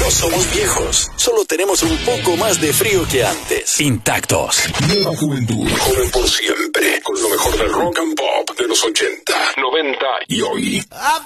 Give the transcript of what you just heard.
No somos viejos, solo tenemos un poco más de frío que antes. Intactos. Nueva juventud, joven por siempre, con lo mejor del rock and pop de los 80, 90 y hoy.